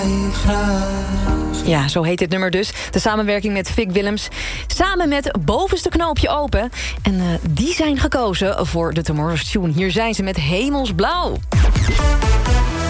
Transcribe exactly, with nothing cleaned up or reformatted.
Ja, zo heet dit nummer dus. De samenwerking met Vic Willems. Samen met Bovenste Knoopje Open. En uh, die zijn gekozen voor de Tomorrow's Tune. Hier zijn ze met Hemelsblauw.